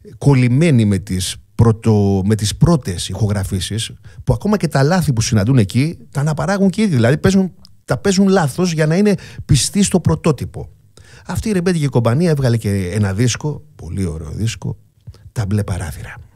κολλημένοι με τις πρώτες ηχογραφήσεις, που ακόμα και τα λάθη που συναντούν εκεί τα αναπαράγουν και ήδη. Δηλαδή τα παίζουν λάθος για να είναι πιστοί στο πρωτότυπο. Αυτή η Ρεμπέτικη Κομπανία έβγαλε και ένα δίσκο, πολύ ωραίο δίσκο, τα μπλε παράθυρα.